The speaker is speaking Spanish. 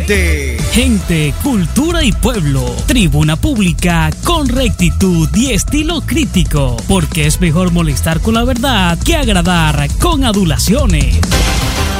de Gente, Cultura y Pueblo. Tribuna pública con rectitud y estilo crítico, porque es mejor molestar con la verdad que agradar con adulaciones.